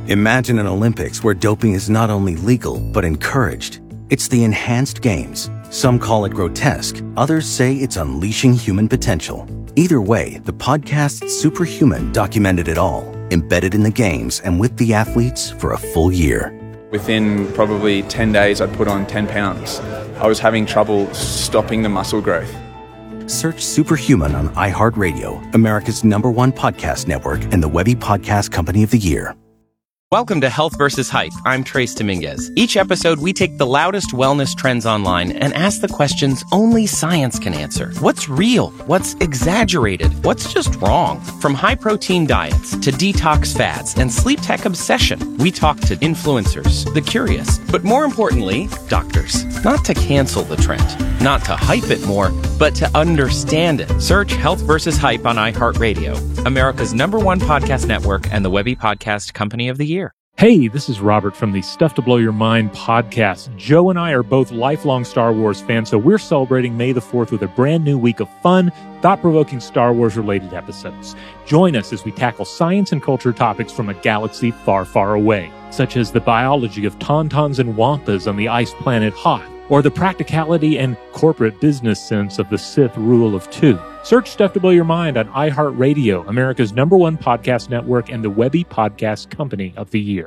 Imagine an Olympics where doping is not only legal, but encouraged. It's the enhanced games. Some call it grotesque. Others say it's unleashing human potential. Either way, the podcast Superhuman documented it all, embedded in the games and with the athletes for a full year. Within probably 10 days, I'd put on 10 pounds. I was having trouble stopping the muscle growth. Search Superhuman on iHeartRadio, America's #1 podcast network and the Webby Podcast Company of the Year. Welcome to Health vs. Hype. I'm Trace Dominguez. Each episode, we take the loudest wellness trends online and ask the questions only science can answer. What's real? What's exaggerated? What's just wrong? From high-protein diets to detox fads and sleep tech obsession, we talk to influencers, the curious, but more importantly, doctors. Not to cancel the trend, not to hype it more, but to understand it. Search Health vs. Hype on iHeartRadio, America's #1 podcast network and the Webby Podcast Company of the Year. Hey, this is Robert from the Stuff to Blow Your Mind podcast. Joe and I are both lifelong Star Wars fans, so we're celebrating May the 4th with a brand new week of fun, thought-provoking Star Wars-related episodes. Join us as we tackle science and culture topics from a galaxy far, far away, such as the biology of tauntauns and wampas on the ice planet Hoth, or the practicality and corporate business sense of the Sith Rule of Two. Search Stuff to Blow Your Mind on iHeartRadio, America's #1 podcast network and the Webby Podcast Company of the Year.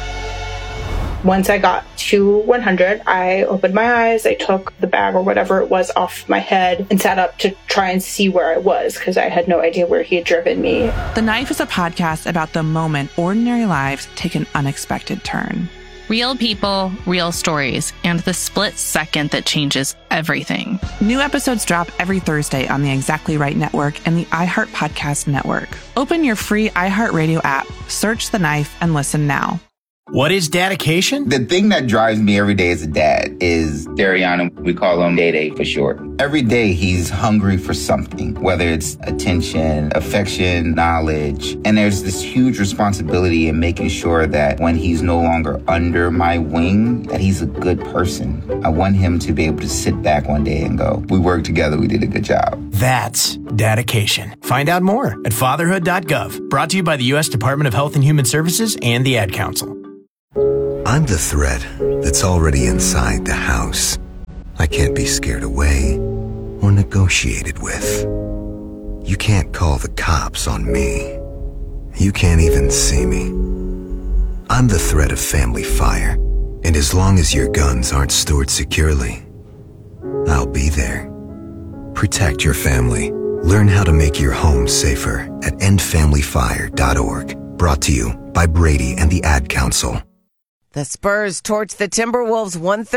Once I got to 100, I opened my eyes, I took the bag or whatever it was off my head and sat up to try and see where I was because I had no idea where he had driven me. The Knife is a podcast about the moment ordinary lives take an unexpected turn. Real people, real stories, and the split second that changes everything. New episodes drop every Thursday on the Exactly Right Network and the iHeart Podcast Network. Open your free iHeartRadio app, search The Knife, and listen now. What is dedication? The thing that drives me every day as a dad is Dariana. We call him Day-Day for short. Every day he's hungry for something, whether it's attention, affection, knowledge. And there's this huge responsibility in making sure that when he's no longer under my wing, that he's a good person. I want him to be able to sit back one day and go, we worked together, we did a good job. That's dedication. Find out more at fatherhood.gov. Brought to you by the U.S. Department of Health and Human Services and the Ad Council. I'm the threat that's already inside the house. I can't be scared away or negotiated with. You can't call the cops on me. You can't even see me. I'm the threat of family fire, and as long as your guns aren't stored securely, I'll be there. Protect your family. Learn how to make your home safer at endfamilyfire.org. Brought to you by Brady and the Ad Council. The Spurs torched the Timberwolves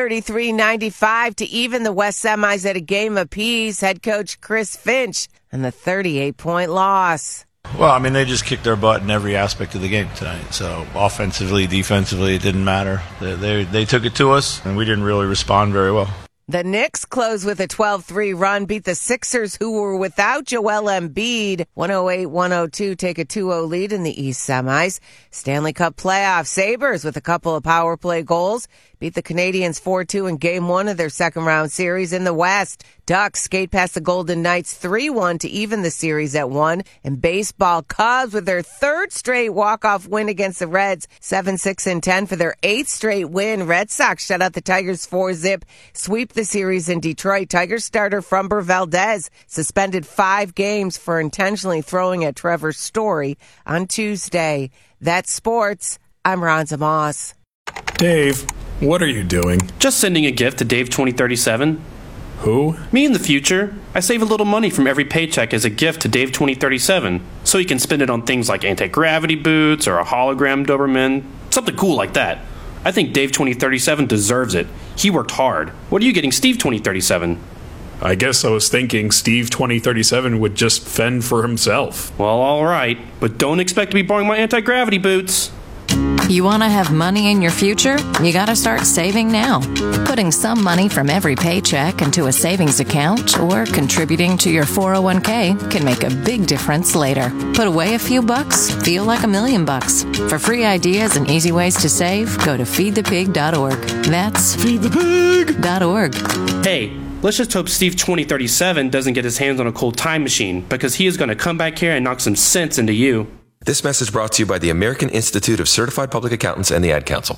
133-95 to even the West semis at a game apiece. Head coach Chris Finch and the 38-point loss. Well, I mean, they just kicked their butt in every aspect of the game tonight. So offensively, defensively, it didn't matter. They took it to us, and we didn't really respond very well. The Knicks closed with a 12-3 run, beat the Sixers, who were without Joel Embiid. 108-102 take a 2-0 lead in the East semis. Stanley Cup playoff Sabres with a couple of power play goals beat the Canadiens 4-2 in Game 1 of their second-round series in the West. Ducks skate past the Golden Knights 3-1 to even the series at 1. And baseball, Cubs with their third straight walk-off win against the Reds, 7-6-10 for their 8th straight win. Red Sox shut out the Tigers 4-zip, sweep the series in Detroit. Tigers starter Framber Valdez suspended 5 games for intentionally throwing at Trevor Story on Tuesday. That's sports. I'm Ronza Moss. Dave, what are you doing? Just sending a gift to Dave 2037. Who? Me in the future. I save a little money from every paycheck as a gift to Dave 2037, so he can spend it on things like anti-gravity boots or a hologram Doberman, something cool like that. I think Dave 2037 deserves it. He worked hard. What are you getting Steve 2037? I guess I was thinking Steve 2037 would just fend for himself. Well, all right, but don't expect to be borrowing my anti-gravity boots. You want to have money in your future? You got to start saving now. Putting some money from every paycheck into a savings account or contributing to your 401k can make a big difference later. Put away a few bucks, feel like $1 million. For free ideas and easy ways to save, go to feedthepig.org. That's feedthepig.org. Hey, let's just hope Steve 2037 doesn't get his hands on a cool time machine, because he is going to come back here and knock some sense into you. This message brought to you by the American Institute of Certified Public Accountants and the Ad Council.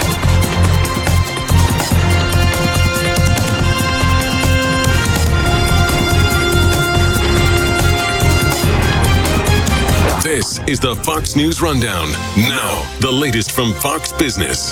This is the Fox News Rundown. Now, the latest from Fox Business.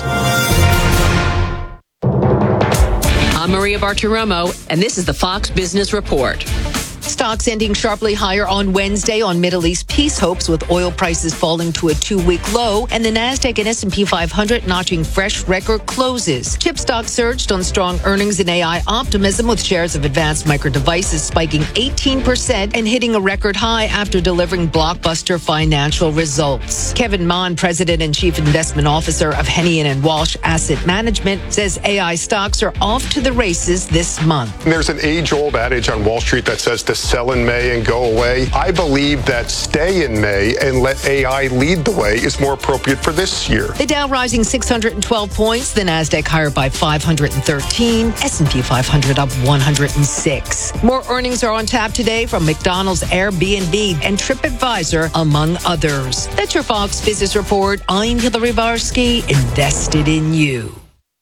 I'm Maria Bartiromo, and this is the Fox Business Report. Stocks ending sharply higher on Wednesday on Middle East peace hopes, with oil prices falling to a 2-week low and the Nasdaq and S&P 500 notching fresh record closes. Chip stocks surged on strong earnings and AI optimism, with shares of Advanced Micro Devices spiking 18% and hitting a record high after delivering blockbuster financial results. Kevin Mon, President and Chief Investment Officer of Hennian & Walsh Asset Management, says AI stocks are off to the races this month. There's an age-old adage on Wall Street that says to sell in May and go away. I believe that stay in May and let AI lead the way is more appropriate for this year. The Dow rising 612 points, the Nasdaq higher by 513, S&P 500 up 106. More earnings are on tap today from McDonald's, Airbnb, and TripAdvisor, among others. That's your Fox Business Report. I'm Hillary Barsky, invested in you.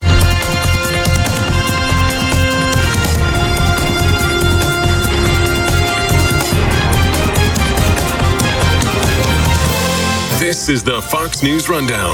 This is the Fox News Rundown.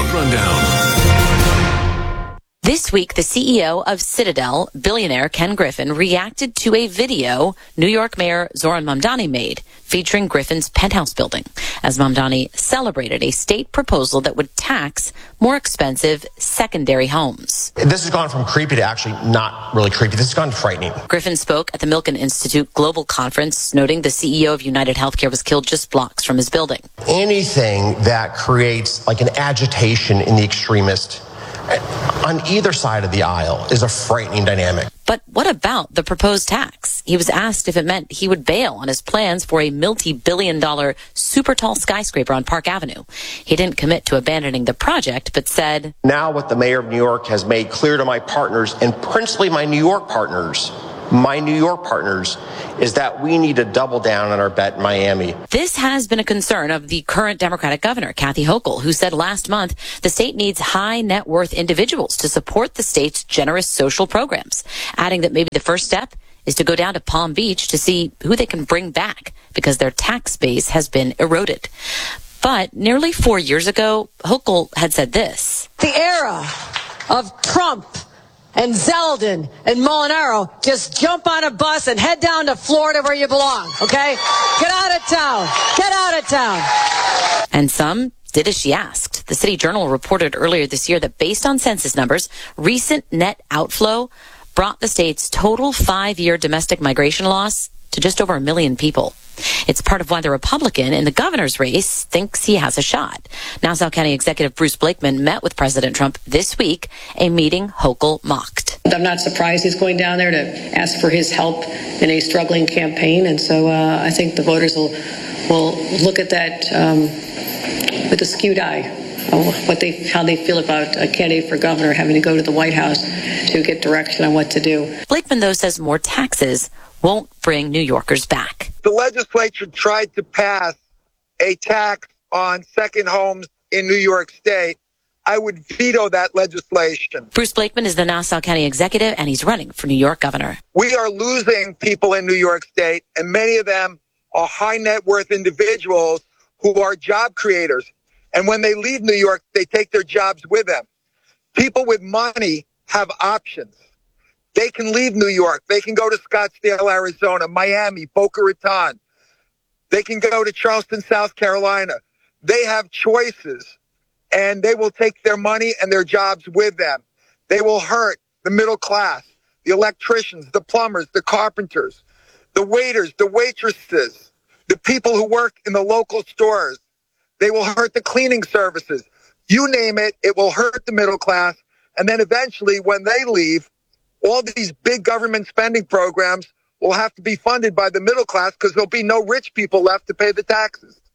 This week, the CEO of Citadel, billionaire Ken Griffin, reacted to a video New York Mayor Zohran Mamdani made featuring Griffin's penthouse building, as Mamdani celebrated a state proposal that would tax more expensive secondary homes. This has gone from creepy to actually not really creepy. This has gone frightening. Griffin spoke at the Milken Institute Global Conference, noting the CEO of United Healthcare was killed just blocks from his building. Anything that creates like an agitation in the extremist on either side of the aisle is a frightening dynamic. But what about the proposed tax? He was asked if it meant he would bail on his plans for a multi-billion-dollar super tall skyscraper on Park Avenue. He didn't commit to abandoning the project, but said, "Now what the mayor of New York has made clear to my partners, and principally my New York partners, is that we need to double down on our bet in Miami." This has been a concern of the current Democratic governor, Kathy Hochul, who said last month the state needs high net worth individuals to support the state's generous social programs, adding that maybe the first step is to go down to Palm Beach to see who they can bring back because their tax base has been eroded. But nearly 4 years ago, Hochul had said this. The era of Trump and Zeldin and Molinaro, just jump on a bus and head down to Florida where you belong, okay? Get out of town. Get out of town. And some did as she asked. The City Journal reported earlier this year that based on census numbers, recent net outflow brought the state's total 5-year domestic migration loss to just over 1 million people. It's part of why the Republican in the governor's race thinks he has a shot. Nassau County Executive Bruce Blakeman met with President Trump this week, a meeting Hochul mocked. I'm not surprised he's going down there to ask for his help in a struggling campaign, and so I think the voters will look at that with a skewed eye, how they feel about a candidate for governor having to go to the White House to get direction on what to do. Blakeman, though, says more taxes won't bring New Yorkers back. The legislature tried to pass a tax on second homes in New York State. I would veto that legislation. Bruce Blakeman is the Nassau County executive, and he's running for New York governor. We are losing people in New York State, and many of them are high net worth individuals who are job creators. And when they leave New York, they take their jobs with them. People with money have options. They can leave New York. They can go to Scottsdale, Arizona, Miami, Boca Raton. They can go to Charleston, South Carolina. They have choices, and they will take their money and their jobs with them. They will hurt the middle class, the electricians, the plumbers, the carpenters, the waiters, the waitresses, the people who work in the local stores. They will hurt the cleaning services. You name it, it will hurt the middle class. And then eventually, when they leave, all these big government spending programs will have to be funded by the middle class because there'll be no rich people left to pay the taxes.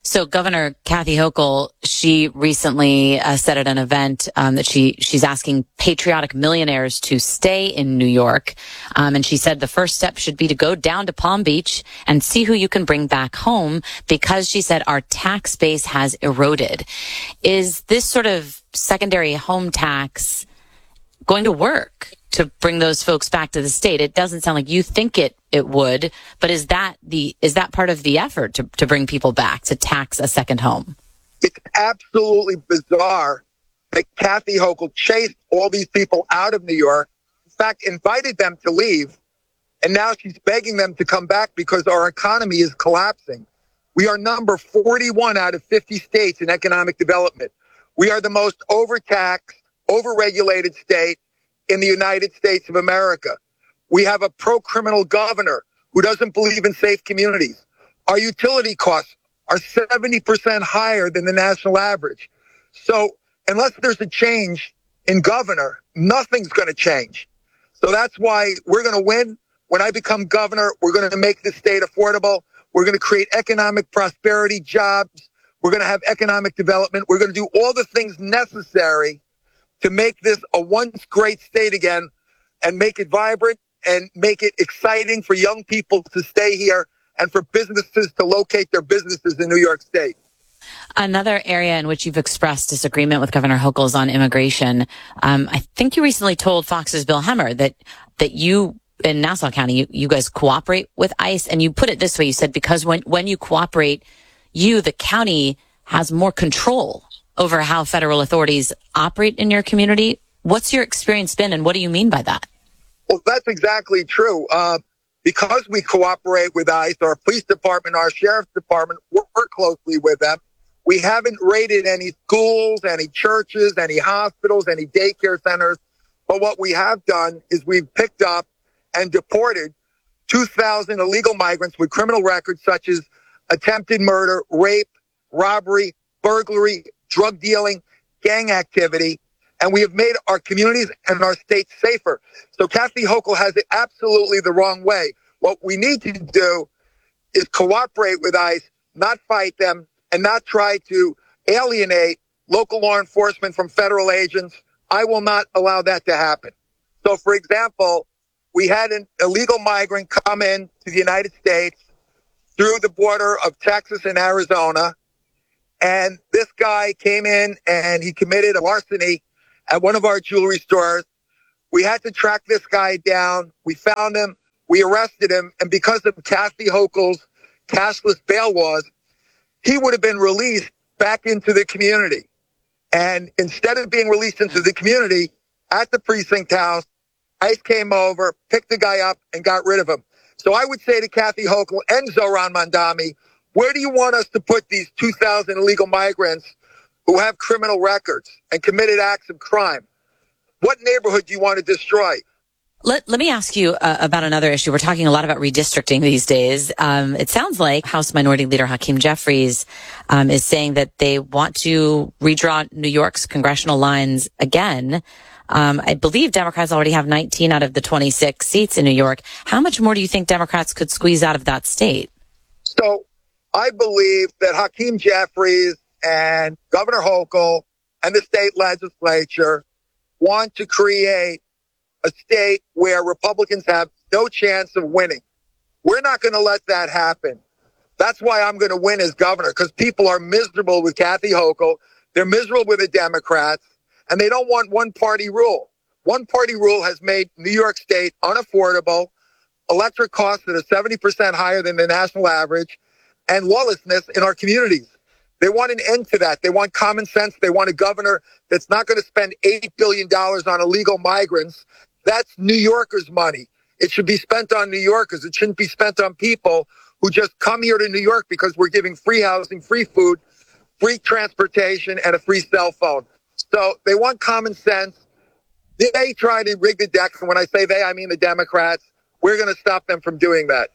So Governor Kathy Hochul, she recently said at an event that she's asking patriotic millionaires to stay in New York. And she said the first step should be to go down to Palm Beach and see who you can bring back home, because she said our tax base has eroded. Is this sort of secondary home tax going to work to bring those folks back to the state? It doesn't sound like you think it would, but is that part of the effort to bring people back, to tax a second home? It's absolutely bizarre that Kathy Hochul chased all these people out of New York, in fact, invited them to leave, and now she's begging them to come back because our economy is collapsing. We are number 41 out of 50 states in economic development. We are the most overtaxed, overregulated state in the United States of America. We have a pro-criminal governor who doesn't believe in safe communities. Our utility costs are 70% higher than the national average. So unless there's a change in governor, nothing's going to change. So that's why we're going to win. When I become governor, we're going to make this state affordable. We're going to create economic prosperity, jobs. We're going to have economic development. We're going to do all the things necessary to make this a once great state again and make it vibrant and make it exciting for young people to stay here and for businesses to locate their businesses in New York State. Another area in which you've expressed disagreement with Governor Hochul is on immigration. I think you recently told Fox's Bill Hemmer that you in Nassau County, you guys cooperate with ICE, and you put it this way. You said because when you cooperate, the county has more control over how federal authorities operate in your community. What's your experience been, and what do you mean by that? Well, that's exactly true. Because we cooperate with ICE, our police department, our sheriff's department, work closely with them. We haven't raided any schools, any churches, any hospitals, any daycare centers. But what we have done is we've picked up and deported 2,000 illegal migrants with criminal records such as attempted murder, rape, robbery, burglary, drug dealing, gang activity, and we have made our communities and our states safer. So Kathy Hochul has it absolutely the wrong way. What we need to do is cooperate with ICE, not fight them, and not try to alienate local law enforcement from federal agents. I will not allow that to happen. So, for example, we had an illegal migrant come in to the United States through the border of Texas and Arizona. And this guy came in and he committed a larceny at one of our jewelry stores. We had to track this guy down. We found him. We arrested him. And because of Kathy Hochul's cashless bail laws, he would have been released back into the community. And instead of being released into the community at the precinct house, ICE came over, picked the guy up, and got rid of him. So I would say to Kathy Hochul and Zohran Mamdani, where do you want us to put these 2,000 illegal migrants who have criminal records and committed acts of crime? What neighborhood do you want to destroy? Let me ask you about another issue. We're talking a lot about redistricting these days. It sounds like House Minority Leader Hakeem Jeffries is saying that they want to redraw New York's congressional lines again. I believe Democrats already have 19 out of the 26 seats in New York. How much more do you think Democrats could squeeze out of that state? So I believe that Hakeem Jeffries and Governor Hochul and the state legislature want to create a state where Republicans have no chance of winning. We're not going to let that happen. That's why I'm going to win as governor, because people are miserable with Kathy Hochul. They're miserable with the Democrats, and they don't want one-party rule. One-party rule has made New York State unaffordable, electric costs that are 70% higher than the national average, and lawlessness in our communities. They want an end to that. They want common sense. They want a governor that's not going to spend $8 billion on illegal migrants. That's New Yorkers' money. It should be spent on New Yorkers. It shouldn't be spent on people who just come here to New York because we're giving free housing, free food, free transportation, and a free cell phone. So they want common sense. They try to rig the deck. And when I say they, I mean the Democrats. We're going to stop them from doing that.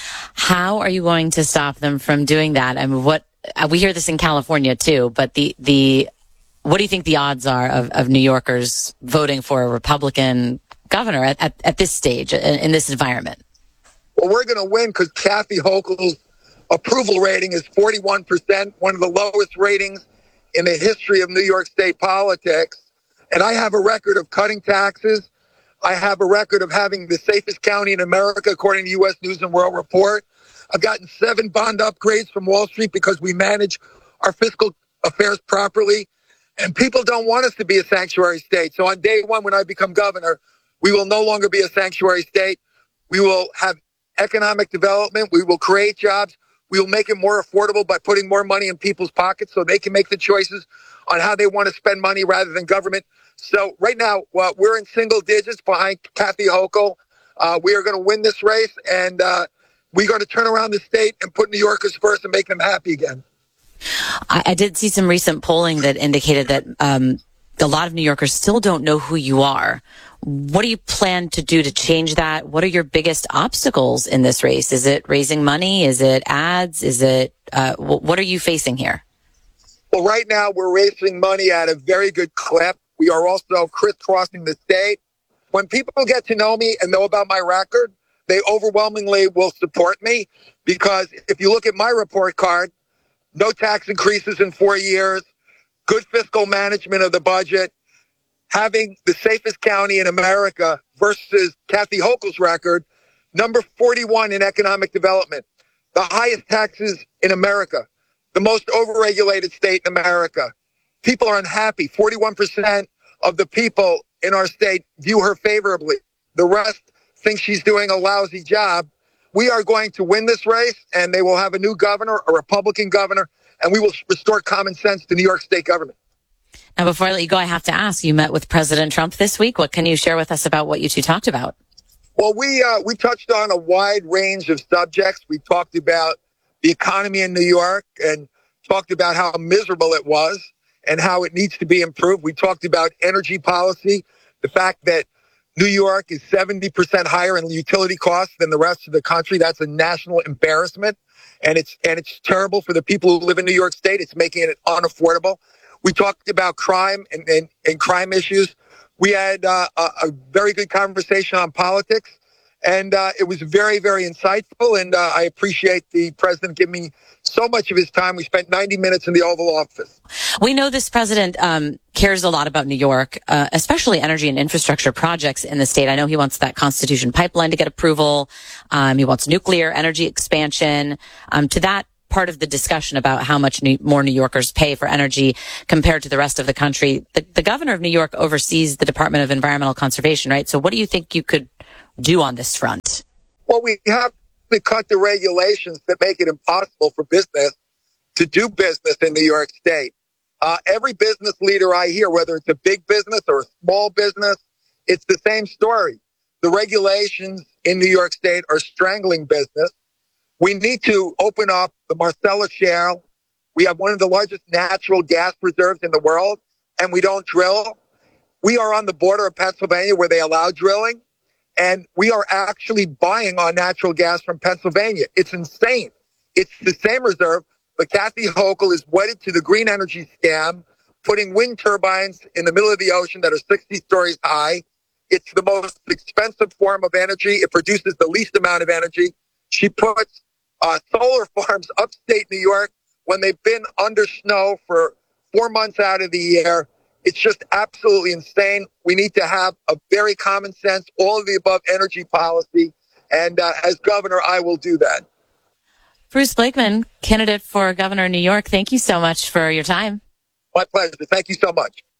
How are you going to stop them from doing that? I mean, we hear this in California too, but what do you think the odds are of New Yorkers voting for a Republican governor at this stage in this environment? Well, we're going to win because Kathy Hochul's approval rating is 41%, one of the lowest ratings in the history of New York State politics. And I have a record of cutting taxes. I have a record of having the safest county in America, according to U.S. News and World Report. I've gotten 7 bond upgrades from Wall Street because we manage our fiscal affairs properly. And people don't want us to be a sanctuary state. So on day one, when I become governor, we will no longer be a sanctuary state. We will have economic development. We will create jobs. We will make it more affordable by putting more money in people's pockets so they can make the choices on how they want to spend money rather than government. So right now, we're in single digits behind Kathy Hochul. We are going to win this race, and we're going to turn around the state and put New Yorkers first and make them happy again. I did see some recent polling that indicated that a lot of New Yorkers still don't know who you are. What do you plan to do to change that? What are your biggest obstacles in this race? Is it raising money? Is it ads? Is it what are you facing here? Well, right now we're raising money at a very good clip. We are also crisscrossing the state. When people get to know me and know about my record, they overwhelmingly will support me because if you look at my report card, no tax increases in 4 years, good fiscal management of the budget, having the safest county in America versus Kathy Hochul's record, number 41 in economic development, the highest taxes in America, the most overregulated state in America. People are unhappy. 41% of the people in our state view her favorably. The rest think she's doing a lousy job. We are going to win this race, and they will have a new governor, a Republican governor, and we will restore common sense to New York State government. Now, before I let you go, I have to ask, you met with President Trump this week. What can you share with us about what you two talked about? Well, we touched on a wide range of subjects. We talked about the economy in New York and talked about how miserable it was and how it needs to be improved. We talked about energy policy, the fact that New York is 70% higher in utility costs than the rest of the country. That's a national embarrassment. And it's terrible for the people who live in New York State. It's making it unaffordable. We talked about crime and crime issues. We had a very good conversation on politics. And it was very, very insightful. And I appreciate the president giving me so much of his time. We spent 90 minutes in the Oval Office. We know this president cares a lot about New York, especially energy and infrastructure projects in the state. I know he wants that Constitution pipeline to get approval. He wants nuclear energy expansion. To that part of the discussion about how much more New Yorkers pay for energy compared to the rest of the country, the governor of New York oversees the Department of Environmental Conservation, right? So what do you think you could do on this front? Well, we have to cut the regulations that make it impossible for business to do business in New York State. Every business leader I hear, whether it's a big business or a small business, it's the same story. The regulations in New York State are strangling business. We need to open up the Marcellus Shale. We have one of the largest natural gas reserves in the world, and we don't drill. We are on the border of Pennsylvania where they allow drilling. And we are actually buying our natural gas from Pennsylvania. It's insane. It's the same reserve, but Kathy Hochul is wedded to the green energy scam, putting wind turbines in the middle of the ocean that are 60 stories high. It's the most expensive form of energy. It produces the least amount of energy. She puts solar farms upstate New York when they've been under snow for 4 months out of the year. It's just absolutely insane. We need to have a very common sense, all of the above energy policy. And as governor, I will do that. Bruce Blakeman, candidate for governor of New York, thank you so much for your time. My pleasure. Thank you so much.